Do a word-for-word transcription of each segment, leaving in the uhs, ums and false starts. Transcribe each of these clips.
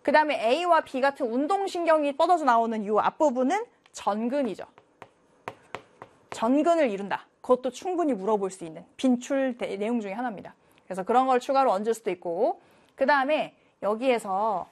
그 다음에 A와 B 같은 운동신경이 뻗어져 나오는 이 앞부분은 전근이죠. 전근을 이룬다. 그것도 충분히 물어볼 수 있는 빈출 내용 중에 하나입니다. 그래서 그런 걸 추가로 얹을 수도 있고, 그 다음에 여기에서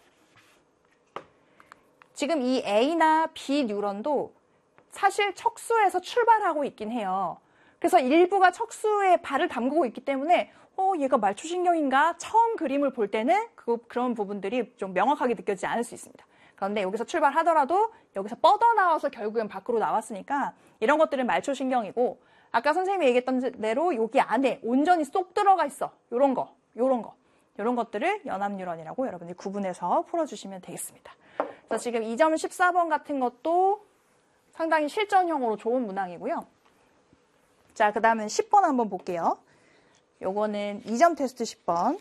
지금 이 A나 B 뉴런도 사실 척수에서 출발하고 있긴 해요. 그래서 일부가 척수에 발을 담그고 있기 때문에 어, 얘가 말초신경인가? 처음 그림을 볼 때는 그, 그런 부분들이 좀 명확하게 느껴지지 않을 수 있습니다. 그런데 여기서 출발하더라도 여기서 뻗어나와서 결국엔 밖으로 나왔으니까 이런 것들은 말초신경이고, 아까 선생님이 얘기했던 대로 여기 안에 온전히 쏙 들어가 있어. 요런 거, 요런 거. 요런 것들을 연합뉴런이라고 여러분들이 구분해서 풀어주시면 되겠습니다. 그래서 지금 이 점 십사 번 같은 것도 상당히 실전형으로 좋은 문항이고요. 자, 그 다음은 십 번 한번 볼게요. 요거는 이 점 테스트 십 번.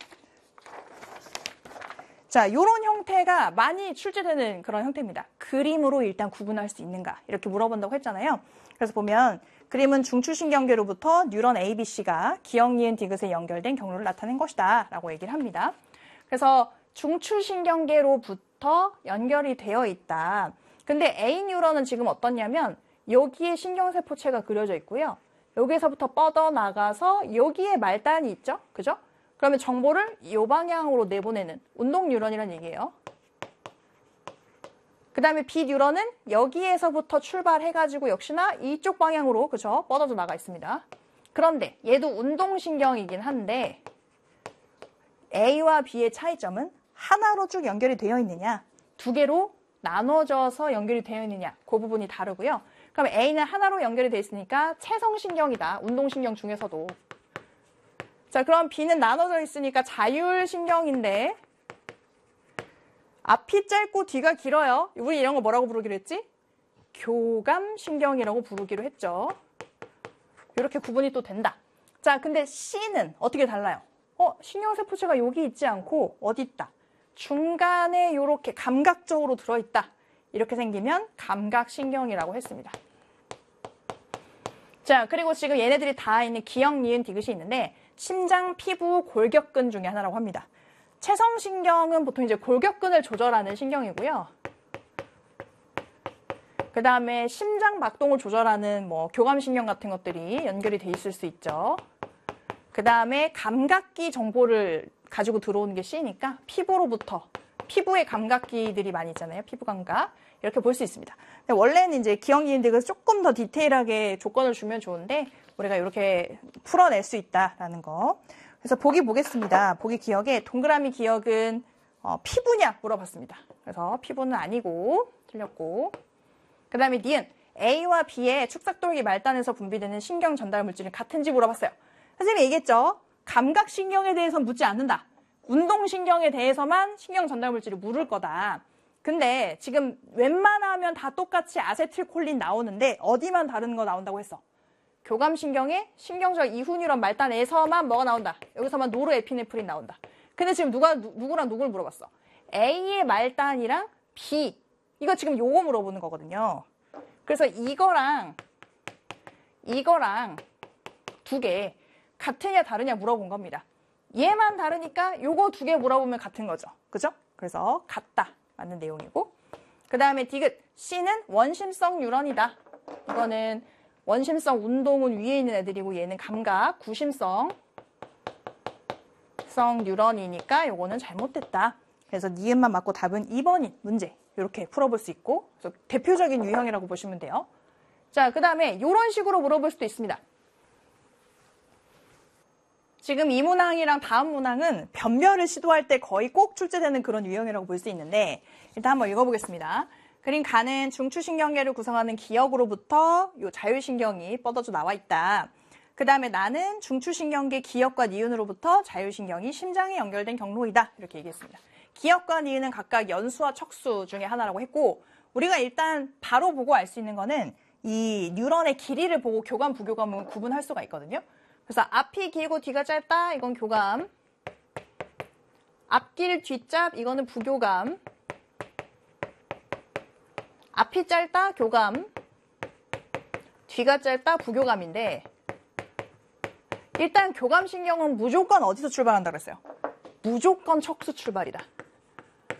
자, 요런 형태가 많이 출제되는 그런 형태입니다. 그림으로 일단 구분할 수 있는가? 이렇게 물어본다고 했잖아요. 그래서 보면 그림은 중추신경계로부터 뉴런 A, B, C가 기역, 니은, 디귿에 연결된 경로를 나타낸 것이다 라고 얘기를 합니다. 그래서 중추신경계로부터 연결이 되어 있다. 근데 A 뉴런은 지금 어떻냐면 여기에 신경세포체가 그려져 있고요. 여기서부터 뻗어나가서 여기에 말단이 있죠? 그죠? 그러면 정보를 이 방향으로 내보내는 운동 뉴런이라는 얘기예요. 그 다음에 B 뉴런은 여기에서부터 출발해가지고 역시나 이쪽 방향으로, 그죠? 뻗어져 나가 있습니다. 그런데 얘도 운동신경이긴 한데 A와 B의 차이점은 하나로 쭉 연결이 되어 있느냐, 두 개로 나눠져서 연결이 되어 있느냐, 그 부분이 다르고요. 그럼 A는 하나로 연결이 되어 있으니까 채성신경이다. 운동신경 중에서도. 자, 그럼 B는 나눠져 있으니까 자율신경인데 앞이 짧고 뒤가 길어요. 우리 이런 거 뭐라고 부르기로 했지? 교감신경이라고 부르기로 했죠. 이렇게 구분이 또 된다. 자, 근데 C는 어떻게 달라요? 어, 신경세포체가 여기 있지 않고 어디 있다? 중간에 이렇게 감각적으로 들어있다. 이렇게 생기면 감각신경이라고 했습니다. 자, 그리고 지금 얘네들이 다 있는 기역, 니은, 디귿이 있는데 심장, 피부, 골격근 중에 하나라고 합니다. 채성신경은 보통 이제 골격근을 조절하는 신경이고요. 그 다음에 심장 박동을 조절하는 뭐 교감신경 같은 것들이 연결이 돼 있을 수 있죠. 그 다음에 감각기 정보를 가지고 들어오는 게 C니까 피부로부터, 피부의 감각기들이 많이 있잖아요. 피부 감각. 이렇게 볼 수 있습니다. 근데 원래는 이제 기역, 니은, 디귿 조금 더 디테일하게 조건을 주면 좋은데 우리가 이렇게 풀어낼 수 있다라는 거. 그래서 보기 보겠습니다. 보기 기억에 동그라미 기억은 어, 피부냐 물어봤습니다. 그래서 피부는 아니고 틀렸고, 그 다음에 니은 A와 B의 축삭돌기 말단에서 분비되는 신경 전달 물질은 같은지 물어봤어요. 선생님이 얘기했죠. 감각신경에 대해서는 묻지 않는다. 운동신경에 대해서만 신경 전달 물질을 물을 거다. 근데 지금 웬만하면 다 똑같이 아세틸콜린 나오는데 어디만 다른 거 나온다고 했어? 교감신경의 신경적 이후뉴런 말단에서만 뭐가 나온다. 여기서만 노르에피네프린 나온다. 근데 지금 누가 누, 누구랑 누구를 물어봤어? A의 말단이랑 B. 이거 지금 요거 물어보는 거거든요. 그래서 이거랑 이거랑 두 개 같으냐 다르냐 물어본 겁니다. 얘만 다르니까 요거 두 개 물어보면 같은 거죠. 그죠? 그래서 같다. 맞는 내용이고. 그 다음에 디귿. C는 원심성 뉴런이다. 이거는 원심성 운동은 위에 있는 애들이고 얘는 감각, 구심성 성 뉴런이니까 요거는 잘못됐다. 그래서 니은만 맞고 답은 이 번인 문제. 이렇게 풀어볼 수 있고, 그래서 대표적인 유형이라고 보시면 돼요. 자, 그 다음에 이런 식으로 물어볼 수도 있습니다. 지금 이 문항이랑 다음 문항은 변별을 시도할 때 거의 꼭 출제되는 그런 유형이라고 볼 수 있는데, 일단 한번 읽어보겠습니다. 그림 가는 중추신경계를 구성하는 기역으로부터 요 자율신경이 뻗어져 나와 있다. 그 다음에 나는 중추신경계 기역과 니은으로부터 자율신경이 심장에 연결된 경로이다. 이렇게 얘기했습니다. 기역과 니은은 각각 연수와 척수 중에 하나라고 했고, 우리가 일단 바로 보고 알 수 있는 거는 이 뉴런의 길이를 보고 교감, 부교감은 구분할 수가 있거든요. 그래서 앞이 길고 뒤가 짧다. 이건 교감. 앞길, 뒷잡. 이거는 부교감. 앞이 짧다. 교감. 뒤가 짧다. 부교감인데 일단 교감신경은 무조건 어디서 출발한다고 했어요? 무조건 척수 출발이다.